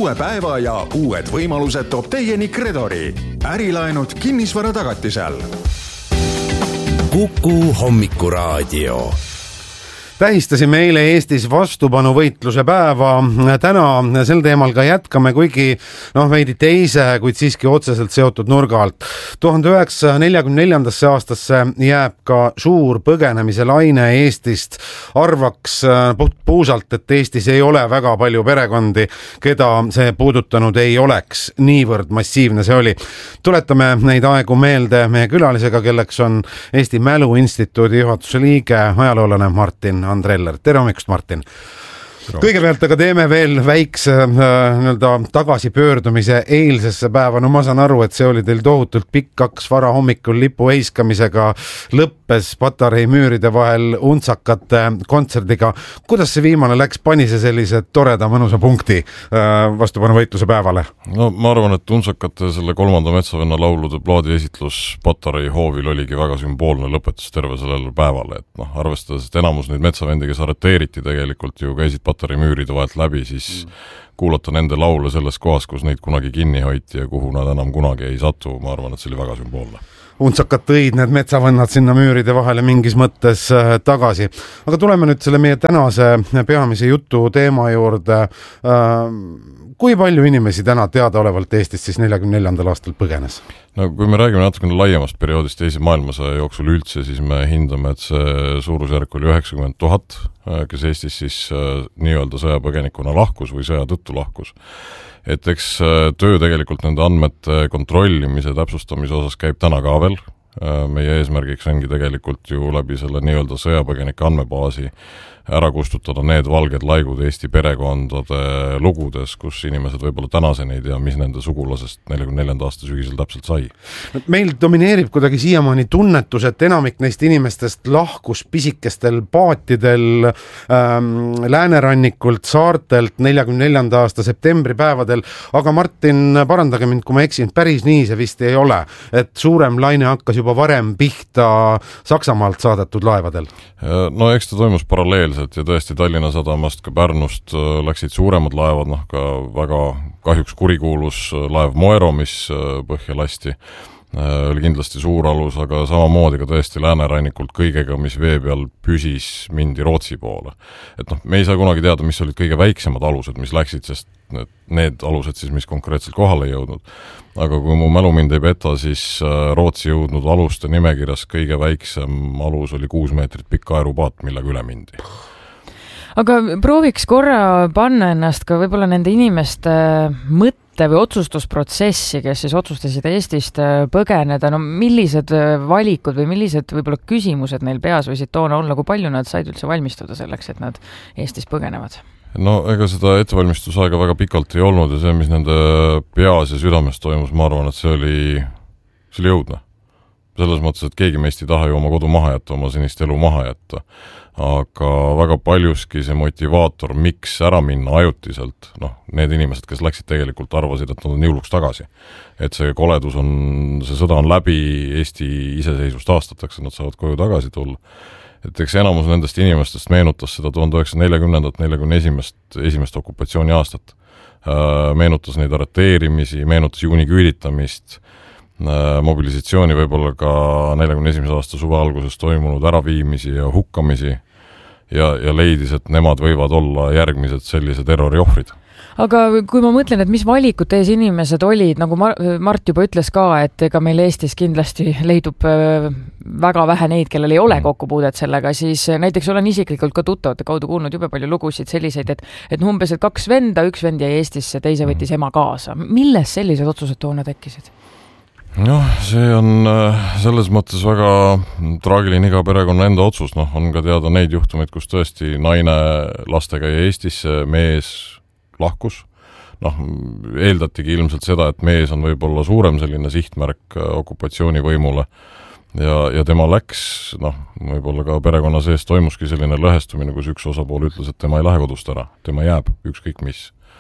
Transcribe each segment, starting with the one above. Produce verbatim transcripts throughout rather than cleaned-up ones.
Uue päeva ja uued võimalused toob teieni Kredori. Ärilaenud kinnisvara tagatisel. Kuku hommikuraadio. Tähistasime eile Eestis vastupanuvõitluse päeva. Täna sel teemal ka jätkame, kuigi noh, veidi teise, kuid siiski otseselt seotud nurga alt. tuhande üheksasaja neljakümne neljandasse aastasse jääb ka suur põgenemise laine Eestist. Arvaks puusalt, et Eestis ei ole väga palju perekondi, keda see puudutanud ei oleks. Niivõrd massiivne see oli. Tuletame neid aegu meelde meie külalisega, kelleks on Eesti Mälu Instituudi juhatuse liige, ajaloolane Martin Andreller. Tere hommikust, Martin! Kõigepealt aga teeme veel väikse äh, nii-öelda tagasipöördumise eilsesse päeva. No ma saan aru, et see oli teil tohutult pikk kaks vara hommikul lipu heiskamisega, lõppes Patarei müüride vahel untsakate kontserdiga. Kuidas see viimane läks, pani see sellise toreda mõnusa punkti äh, vastupanuvõitluse päevale? No ma arvan, et untsakate selle kolmanda metsavenna laulude plaadi esitlus Patarei hoovil oligi väga sümboolne lõpetus terve sellele päevale. Et noh, arvestades, et enamus neid metsavendi, kes arreteeriti tegelikult ju käisid Patarei müüride vahelt läbi, siis mm. kuulata nende laule selles kohas, kus neid kunagi kinni hoiti ja kuhu nad enam kunagi ei satu, ma arvan, et see oli väga sümboolne. Untsakad tõid need metsavõnnad sinna müüride vahele mingis mõttes tagasi. Aga tuleme nüüd selle meie tänase peamise jutu teema juurde. Kui palju inimesi täna teadaolevalt Eestis siis neljakümne neljandal aastal põgenes? No, kui me räägime natukene laiemast perioodist teise maailmasõja jooksul üldse, siis me hindame, et see suurusjärk oli üheksakümmend tuhat, kes Eestis siis nii-öelda sõjapõgenikuna lahkus või sõja tõttu lahkus. Et eks töö tegelikult nende andmete kontrollimise täpsustamise osas käib täna ka veel. Meie eesmärgiks ongi tegelikult ju läbi selle nii-öelda sõjapõgenike andmebaasi ära kustutada need valged laigud Eesti perekondade lugudes, kus inimesed võib-olla tänaseni ei tea, mis nende sugulasest neljakümne neljanda aasta sügisel täpselt sai. Meil domineerib kuidagi siiamaani tunnetus, et enamik neist inimestest lahkus pisikestel paatidel ähm, Läänerannikult, saartelt neljakümne neljanda aasta septembri päevadel, aga Martin, parandage mind, kui ma eksin, päris nii see vist ei ole, et suurem laine hakkas juba varem pihta Saksamaalt saadetud laevadel. No eks ta toimus paralleelselt ja tõesti Tallinna sadamast ka Pärnust läksid suuremad laevad, noh ka väga kahjuks kurikuulus laev Moero, mis põhja lasti, oli kindlasti suur alus, aga samamoodi ka tõesti Läänerannikult kõigega, mis vee peal püsis, mindi Rootsi poole. Et noh, me ei saa kunagi teada, mis olid kõige väiksemad alused, mis läksid, sest need, need alused siis, mis konkreetselt kohale ei jõudnud. Aga kui mu mälu mind ei peta, siis Rootsi jõudnud aluste nimekirjas kõige väiksem alus oli kuus meetrit pikk aerupaat, millega üle mindi. Aga prooviks korra panna ennast ka võib-olla nende inimeste mõtte või otsustusprotsessi, kes siis otsustasid Eestist põgeneda. No millised valikud või millised võib-olla küsimused neil peas võisid toona olla, kui palju nad said üldse valmistuda selleks, et nad Eestis põgenevad? No ega seda ettevalmistusaega väga pikalt ei olnud ja see, mis nende peas ja südames toimus, ma arvan, et see oli, see oli jõudne. Selles mõttes, et keegi meist ei taha ju oma kodu maha jätta, oma senist elu maha jätta. Aga väga paljuski see motivaator, miks ära minna ajutiselt, noh, need inimesed, kes läksid tegelikult arvasid, et nad on jõuluks tagasi. Et see koledus on, see sõda on läbi, Eesti iseseisvust aastatakse, nad saavad koju tagasi tulla. Et eks enamus nendest inimestest meenutas seda tuhande üheksasaja neljakümnendat neljakümne esimest, esimest okupatsiooni aastat. Meenutas neid arreteerimisi, meenutas juuni küüditamist, mobilisatsiooni võib-olla ka neljakümne esimese aasta suve alguses toimunud äraviimisi ja hukkamisi ja, ja leidis, et nemad võivad olla järgmised sellise terroriohvrid. Aga kui ma mõtlen, et mis valikud tees inimesed olid, nagu Mart juba ütles ka, et ega meil Eestis kindlasti leidub väga vähe neid, kellel ei ole kokkupuudet sellega, siis näiteks olen isiklikult ka tuttavate kaudu kuulnud jube palju lugusid selliseid, et, et umbes et kaks venda, üks vend jäi Eestisse, teise võttis ema kaasa. Milles sellised otsused toona tekkisid? Noh, see on selles mõttes väga traagiline iga perekonna enda otsus. Noh, on ka teada neid juhtumeid, kus tõesti naine lastega jäi Eestisse, mees lahkus. Noh, eeldatigi ilmselt seda, et mees on võib-olla suurem selline sihtmärk okupatsioonivõimule ja, ja tema läks, noh, võib-olla ka perekonna sees toimuski selline lõhestumine, kus üks osapool ütles, et tema ei lähe kodust ära, tema jääb ükskõik mis.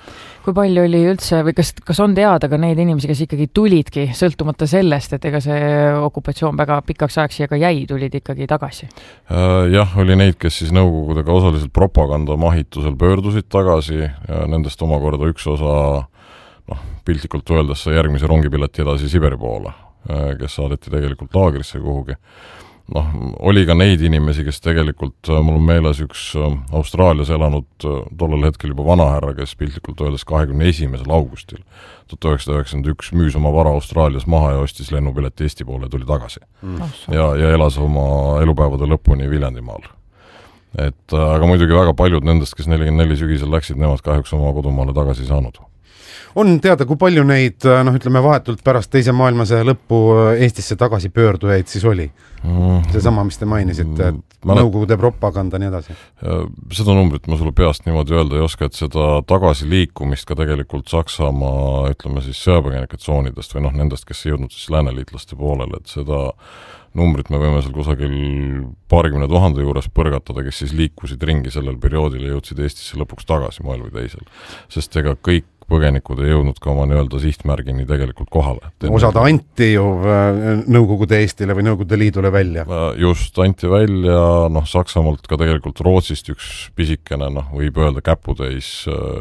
kui palju oli üldse või kas, kas on teada ka neid inimesi, kes ikkagi tulidki sõltumata sellest, et ega see okupatsioon väga pikaks ajaks siia ka jäi, tulid ikkagi tagasi? Jah, oli neid, kes siis nõukogudega osaliselt propagandamahitusel pöördusid tagasi ja nendest omakorda üks osa noh, piltlikult öeldes järgmise rongipileti edasi Siberi poole, kes saadeti tegelikult laagrisse kuhugi. Noh, oli ka neid inimesi, kes tegelikult, mul on meeles üks Austraalias elanud tollel hetkel juba vanahärra, kes piltlikult öeldes kahekümne esimesel augustil tuhat üheksasada üheksakümmend üks müüs oma vara Austraalias maha ja ostis lennupileti Eesti poole ja tuli tagasi. Mm. Ja, ja elas oma elupäevade lõpuni Viljandimaal. Et, aga muidugi väga paljud nendest, kes nelikümmend neli sügisel läksid, nemad kahjuks oma kodumaale tagasi saanud. On teada, kui palju neid, noh, ütleme vahetult pärast teise maailmasõja lõppu Eestisse tagasi pöördujaid siis oli? Mm. See sama, mis te mainisite, et mm. nõukogude propaganda nii edasi. Seda numbrit ma sulle peast niimoodi öelda ei oska, et seda tagasiliikumist ka tegelikult Saksamaa, ütleme siis sõjapõgenike tsoonidest või noh, nendest, kes ei jõudnud siis lääneliitlaste poolele, et seda numbrit me võime seal kusagil paarikümne tuhande juures põrgatada, kes siis liikusid ringi sellel perioodil ja jõudsid Eestisse lõpuks tagasi moel või teisel. Sest ega kõik põgenikud ei jõudnud ka oma nii-öelda sihtmärgini tegelikult kohale. Osad anti ju Nõukogude Eestile või Nõukogude Liidule välja. Just, anti välja, noh, Saksamaalt ka tegelikult Rootsist üks pisikene, noh, võib öelda käputäis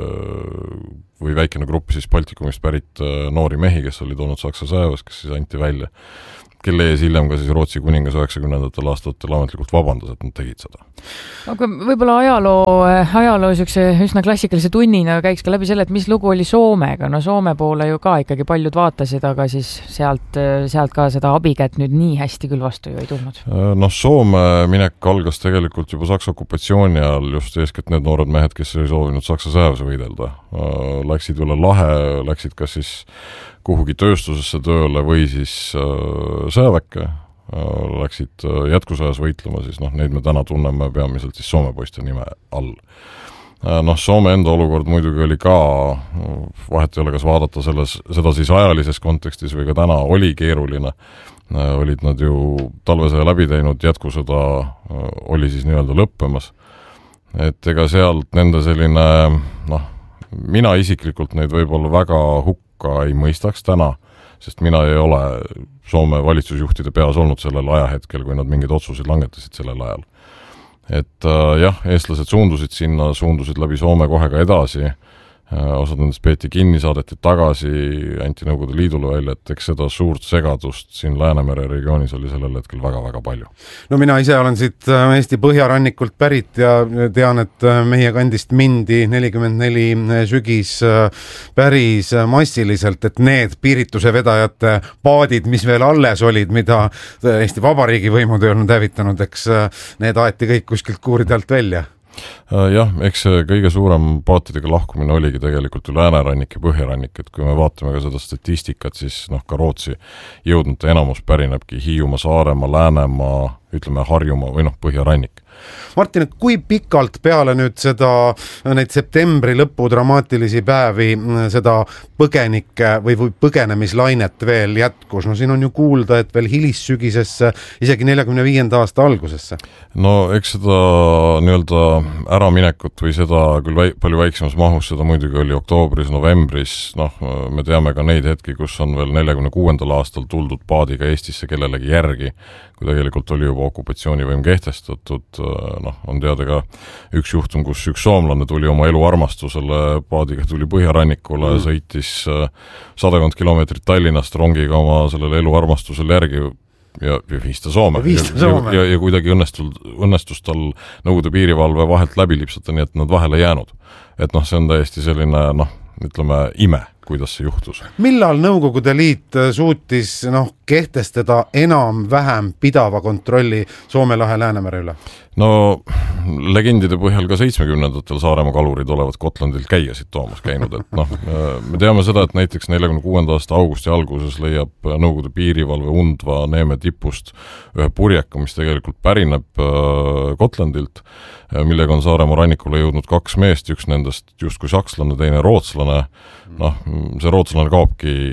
või väikene grupp siis Baltikumist pärit noori mehi, kes olid olnud Saksa sõjaväes, kes siis anti välja. Kelle ees hiljem ka siis Rootsi kuningas üheksakümnendatel aastatel ametlikult vabandas, et nad tegid seda. Aga võib-olla ajaloo, ajaloo sükse üsna klassikalise tunnina käiks ka läbi selle, et mis lugu oli Soomega. No Soome poole ju ka ikkagi paljud vaatasid, aga siis sealt, sealt ka seda abikätt nüüd nii hästi küll vastu ju ei tulnud. No Soome minek algas tegelikult juba Saksa okupatsiooni ajal, just eeskätt need noored mehed, kes ei soovinud Saksa sõjaväes võidelda. Läksid üle lahe, läksid kas siis kuhugi tööstusesse tööle või siis äh, sõjaväkke, äh, läksid äh, jätkusõjas võitlema, siis noh, neid me täna tunneme peamiselt siis Soome poiste nime all. Äh, noh, Soome enda olukord muidugi oli ka, vahet ei ole, kas vaadata selles, seda siis ajalises kontekstis või ka täna oli keeruline, äh, olid nad ju talvesõja läbi teinud, jätkusõda äh, oli siis nii-öelda lõppemas, et ega sealt nende selline, noh, mina isiklikult neid võib-olla väga hukka ei mõistaks täna, sest mina ei ole Soome valitsusjuhtide peas olnud sellel ajahetkel, kui nad mingeid otsuseid langetasid sellel ajal. Et äh, jah, eestlased suundusid sinna, suundusid läbi Soome kohe ka edasi, äh, osad nendest peeti kinni, saadeti tagasi, anti Nõukogude Liidule välja, et eks seda suurt segadust siin Läänemere regioonis oli sellel hetkel väga-väga palju. No mina ise olen siit Eesti põhjarannikult pärit ja tean, et meie kandist mindi nelikümmend neli sügis päris massiliselt, et need piirituse vedajate paadid, mis veel alles olid, mida Eesti Vabariigi võimud ei olnud hävitanud, eks need aeti kõik kuskilt kuuride alt välja. Jah, eks see kõige suurem paatidega lahkumine oligi tegelikult ju läänerannik ja põhjarannik, et kui me vaatame ka seda statistikat, siis noh, ka Rootsi jõudnute enamus pärinebki Hiiumaa, Saaremaa, Läänemaa, ütleme Harjumaa või noh, põhjarannik. Martin, kui pikalt peale nüüd seda, neid septembri lõpu dramaatilisi päevi, seda põgenike või, või põgenemislainet veel jätkus? No siin on ju kuulda, et veel hilissügisesse, isegi neljakümne viienda aasta algusesse. No eks seda nii-öelda äraminekut või seda küll väi, palju väiksemas mahus, seda muidugi oli oktoobris, novembris, noh, me teame ka neid hetki, kus on veel neljakümne kuuendal aastal tuldud paadiga Eestisse kellelegi järgi, kui tegelikult oli juba okupatsioonivõim kehtestatud, noh, on teada ka üks juhtum, kus üks soomlane tuli oma elu armastusele, paadiga tuli põhjarannikule mm., sõitis sadakond kilomeetrit Tallinnast rongiga oma sellele elu armastusele järgi ja, ja viista Soome. Viista Soome. Ja, ja, ja kuidagi õnnestul, õnnestus tal Nõukogude piirivalve vahelt läbi lipsata, nii et nad vahele jäänud. Et noh, see on täiesti selline, noh, ütleme, ime, kuidas see juhtus. Millal Nõukogude Liit suutis noh, kehtestada enam-vähem pidava kontrolli Soome lahe Läänemere üle? No legendide põhjal ka seitsmekümnendatel Saaremaa kalurid olevat Gotlandilt käia siit toomas käinud, et noh, me teame seda, et näiteks neljakümne kuuenda aasta augusti alguses leiab Nõukogude piirivalve Undva Neeme tipust ühe purjeka, mis tegelikult pärineb Gotlandilt, millega on Saaremaa rannikule jõudnud kaks meest, üks nendest justkui sakslane, teine rootslane. Noh, see rootslane kaobki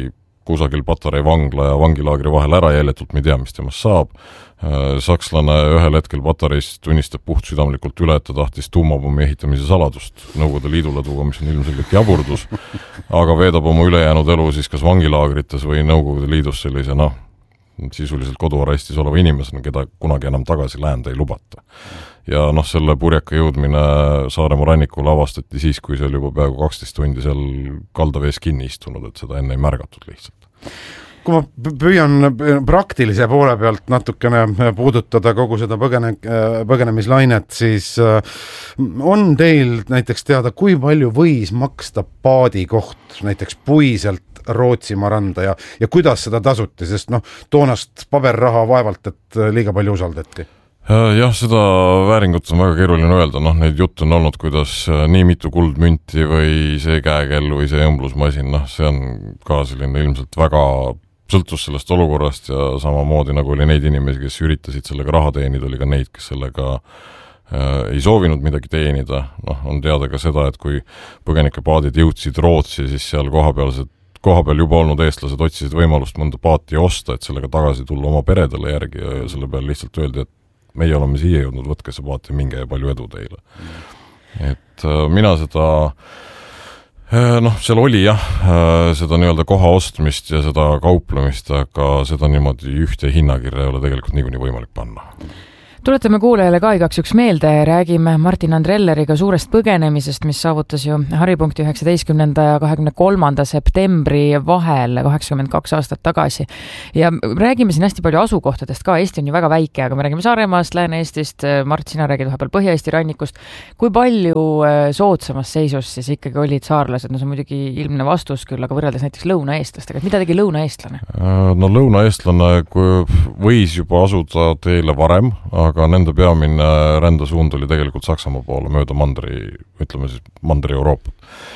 kusagil Patarei vangla ja vangilaagri vahel ära jäljetult, me ei tea, mis temast saab. Sakslane ühel hetkel Patareis tunnistab puhtsüdamlikult üle, et ta tahtis tuumapommi ehitamise saladust Nõukogude Liidule tuua, mis on ilmselgelt jaburdus, aga veedab oma ülejäänud elu siis kas vangilaagrites või Nõukogude Liidus sellise, noh, sisuliselt koduarestis oleva inimesena, keda kunagi enam tagasi läända ei lubata. Ja noh, selle purjaka jõudmine Saaremaa rannikule avastati siis, kui see oli juba peaaegu kaksteist tundi seal kaldavees kinni istunud, et seda enne ei märgatud lihtsalt. Kui ma püüan praktilise poole pealt natukene puudutada kogu seda põgene, põgenemislainet, siis on teil näiteks teada, kui palju võis maksta paadikoht näiteks Puiselt Rootsimaa randa ja, ja kuidas seda tasuti, sest noh, toonast paberraha vaevalt, et liiga palju usaldati? Jah, seda vääringut on väga keeruline öelda, noh, neid juttu on olnud, kuidas nii mitu kuldmünti või see käekell või see õmblusmasin, noh, see on ka selline ilmselt väga sõltus sellest olukorrast ja samamoodi nagu oli neid inimesi, kes üritasid sellega raha teenida, oli ka neid, kes sellega äh, ei soovinud midagi teenida. Noh, on teada ka seda, et kui põgenikepaadid jõudsid Rootsi, siis seal kohapealsed, kohapeal juba olnud eestlased otsisid võimalust mõnda paati osta, et sellega tagasi tulla oma peredele järgi ja, ja selle peale lihtsalt öeldi, et meie oleme siia jõudnud, võtke see paat ja minge ja palju edu teile. Et äh, mina seda noh, seal oli jah, seda nii-öelda koha ostmist ja seda kauplemist, aga seda niimoodi ühte hinnakirja ei ole tegelikult niikuinii võimalik panna. Tuletame kuulajale ka igaks üks meelde, räägime Martin Andrelleriga suurest põgenemisest, mis saavutas ju haripunkti üheksateistkümnenda ja kahekümne kolmanda septembri vahel kaheksakümmend kaks aastat tagasi. Ja räägime siin hästi palju asukohtadest ka, Eesti on ju väga väike, aga me räägime Saaremaast, Lääne-Eestist, Mart, sina räägid vahepeal Põhja-Eesti rannikust. Kui palju soodsamas seisus siis ikkagi olid saarlased? No see on muidugi ilmne vastus küll, aga võrreldes näiteks lõunaeestlastega, et mida tegi lõunaeestlane? No lõunaeestlane võis juba asuda teele varem, aga nende peamine rändesuund oli tegelikult Saksamaa poole mööda mandri, ütleme siis mandri Euroopat.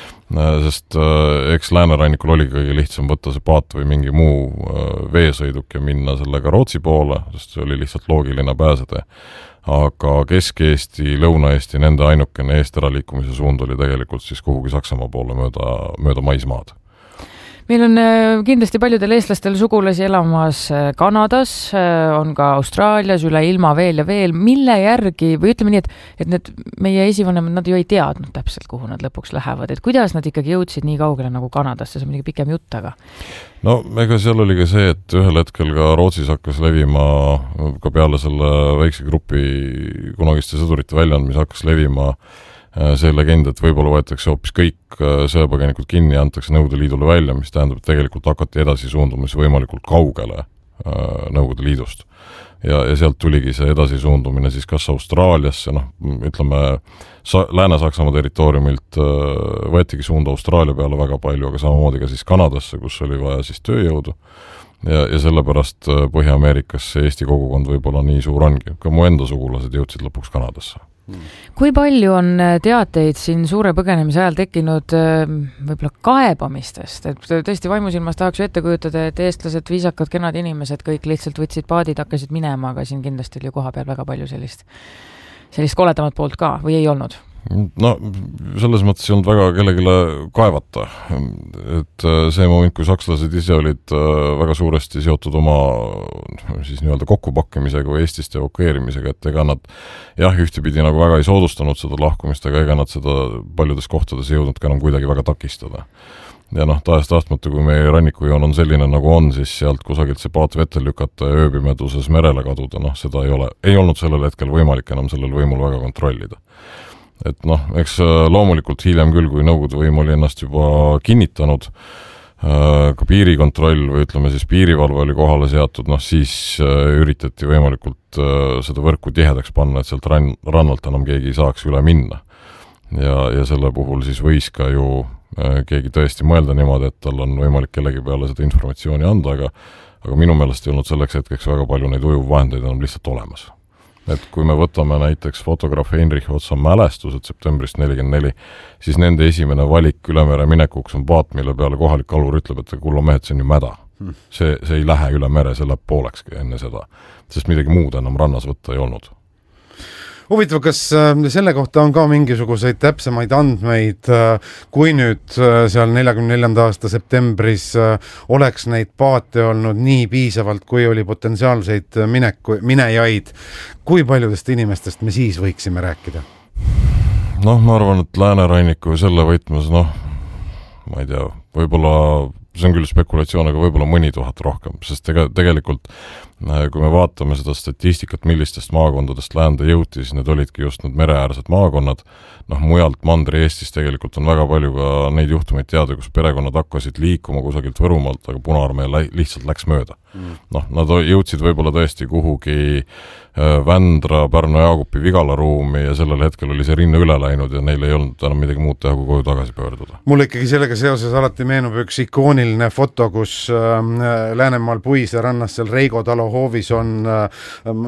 Sest eks läänerannikul oli kõige lihtsam võtta see paat või mingi muu veesõiduk ja minna sellega Rootsi poole, sest see oli lihtsalt loogiline pääseda. Aga Kesk-Eesti, Lõuna-Eesti, nende ainukene eest ära liikumise suund oli tegelikult siis kuhugi Saksamaa poole mööda, mööda maismaad. Meil on kindlasti paljudel eestlastel sugulasi elamas Kanadas, on ka Austraalias, üle ilma veel ja veel. Mille järgi, või ütleme nii, et, et need meie esivanemad, nad ju ei teadnud täpselt, kuhu nad lõpuks lähevad. Et kuidas nad ikkagi jõudsid nii kaugele nagu Kanadasse, see on mingi pikem jutt, aga? No, ega seal oli ka see, et ühel hetkel ka Rootsis hakkas levima, ka peale selle väikse grupi kunagiste sõdurite väljaandmise hakkas levima see legend, et võib-olla võetakse hoopis kõik sõjapõgenikud kinni ja antakse Nõukogude Liidule välja, mis tähendab, et tegelikult hakati edasi suundumis võimalikult kaugele Nõukogude Liidust. Ja, ja sealt tuligi see edasi suundumine siis kas Austraaliasse, noh, ütleme, Sa- Lääne-Saksamaa territooriumilt võetigi suunda Austraalia peale väga palju, aga samamoodi ka siis Kanadasse, kus oli vaja siis tööjõudu. Ja, ja sellepärast Põhja-Ameerikasse Eesti kogukond võib-olla nii suur ongi. Ka mu enda sugulased jõudsid lõpuks Kanadasse. Kui palju on teateid siin suure põgenemise ajal tekkinud võib-olla kaebamistest, et tõesti vaimusilmas tahaks ju ette kujutada, et eestlased, viisakad, kenad inimesed kõik lihtsalt võtsid paadid, hakkasid minema, aga siin kindlasti oli koha peal väga palju sellist, sellist koledamat poolt ka, või ei olnud? No, selles mõttes ei olnud väga kellegile kaevata. Et see moment, kui sakslased ise olid väga suuresti seotud oma siis nii-öelda kokkupakkimisega või Eestist evakueerimisega, et ega nad jah, ühtepidi nagu väga ei soodustanud seda lahkumist, aga ega nad seda paljudes kohtades ei jõudnud ka enam kuidagi väga takistada. Ja noh, tahes tahtmata, kui meie rannikujoon on selline nagu on, siis sealt kusagilt see paat vette lükata ja ööbimeduses merele kaduda, noh, seda ei ole, ei olnud sellel hetkel võimalik enam sellel võimul väga kontrollida. Et noh, eks loomulikult hiljem küll, kui Nõukogude võim oli ennast juba kinnitanud, ka piirikontroll või ütleme siis piirivalve oli kohale seatud, noh siis üritati võimalikult seda võrku tihedaks panna, et sealt rann, rannalt enam keegi ei saaks üle minna. Ja, ja selle puhul siis võis ka ju keegi tõesti mõelda niimoodi, et tal on võimalik kellegi peale seda informatsiooni anda, aga, aga minu meelest ei olnud selleks hetkeks väga palju neid ujuvvahendeid enam lihtsalt olemas. Et kui me võtame näiteks fotograaf Heinrich Otsa mälestused septembrist nelikümmend neli, siis nende esimene valik ülemere minekuks on paat, mille peale kohalik kalur ütleb, et kulla mehed, see on ju mäda. See, see ei lähe üle mere, see läheb poolekski enne seda, sest midagi muud enam rannas võtta ei olnud. huvitav, kas selle kohta on ka mingisuguseid täpsemaid andmeid, kui nüüd seal neljakümne neljanda aasta septembris oleks neid paate olnud nii piisavalt, kui oli potentsiaalseid mineku, minejaid, kui paljudest inimestest me siis võiksime rääkida? Noh, ma arvan, et Lääneranniku selle võitmes, noh, ma ei tea, võib-olla see on küll spekulatsioon, aga võib-olla mõni tuhat rohkem, sest tege, tegelikult kui me vaatame seda statistikat, millistest maakondadest läände jõuti, siis need olidki just need mereäärsed maakonnad. Noh, mujalt Mandri Eestis tegelikult on väga palju ka neid juhtumeid teada, kus perekonnad hakkasid liikuma kusagilt Võrumaalt, aga Punaarmee lihtsalt läks mööda. Mm. Noh, nad jõudsid võib-olla tõesti kuhugi Vändra, Pärnu Jaagupi Vigala ruumi ja sellel hetkel oli see rinne üle läinud ja neil ei olnud enam midagi muud teha, kui koju tagasi pöörduda. Mulle ikkagi sellega seoses alati meenub üks ikooniline foto, kus äh, Läänemaal Puise rannas seal Reigo talo hoovis on äh,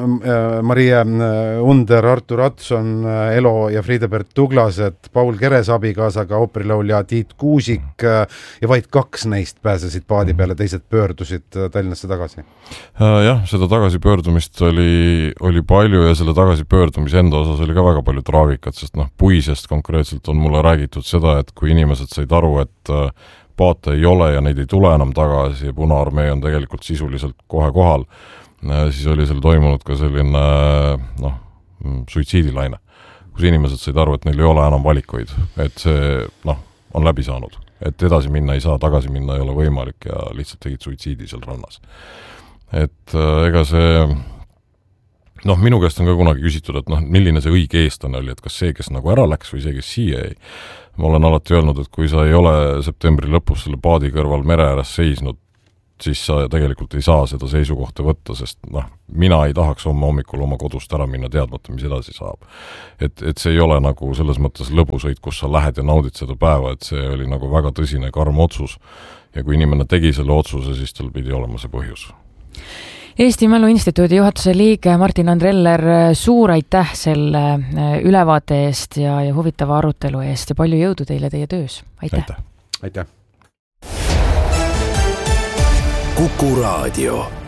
Marie Under, Artur Atson, Elo ja Friedebert Tuglased, Paul Keres abikaasaga, ooperilaulja Tiit Kuusik äh, ja vaid kaks neist pääsesid paadi peale, teised pöördusid Tallinnasse tagasi. Äh, jah, seda tagasipöördumist oli oli palju ja selle tagasipöördumise enda osas oli ka väga palju traagikat, sest noh, Puisest konkreetselt on mulle räägitud seda, et kui inimesed said aru, et paate ei ole ja neid ei tule enam tagasi ja Punaarmee on tegelikult sisuliselt kohe kohal, siis oli seal toimunud ka selline noh, suitsiidilaine, kus inimesed said aru, et neil ei ole enam valikuid, et see noh, on läbi saanud, et edasi minna ei saa, tagasi minna ei ole võimalik ja lihtsalt tegid suitsiidi seal rannas. Et ega see noh, minu käest on ka kunagi küsitud, et noh, milline see õige eestlane oli, et kas see, kes nagu ära läks või see, kes siia ei. Ma olen alati öelnud, et kui sa ei ole septembri lõpus selle paadi kõrval mere ääres seisnud, siis sa tegelikult ei saa seda seisukohta võtta, sest noh, mina ei tahaks homme hommikul oma kodust ära minna teadmata, mis edasi saab. Et, et see ei ole nagu selles mõttes lõbusõit, kus sa lähed ja naudid seda päeva, et see oli nagu väga tõsine karm otsus. Ja kui inimene tegi selle otsuse, siis tal pidi olema see põhjus. Eesti Mälu Instituudi juhatuse liige Martin Andreller, suur aitäh selle ülevaate eest ja, ja huvitava arutelu eest ja palju jõudu teile teie töös. Aitäh! Aitäh! Aitäh. Kuku Raadio.